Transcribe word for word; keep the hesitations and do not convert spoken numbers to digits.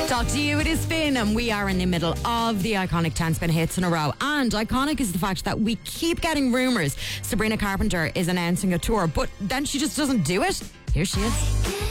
Talk to you, it is Finn, and we are in the middle of the iconic ten spin hits in a row. And iconic is the fact that we keep getting rumours Sabrina Carpenter is announcing a tour, but then she just doesn't do it. Here she is.